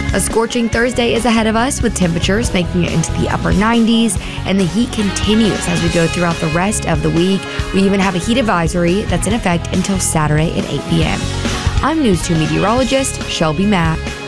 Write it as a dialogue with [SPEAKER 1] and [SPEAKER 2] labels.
[SPEAKER 1] A scorching Thursday is ahead of us with temperatures making it into the upper 90s, and the heat continues as we go throughout the rest of the week. We even have a heat advisory that's in effect until Saturday at 8 p.m. I'm News 2 meteorologist Shelby Mack.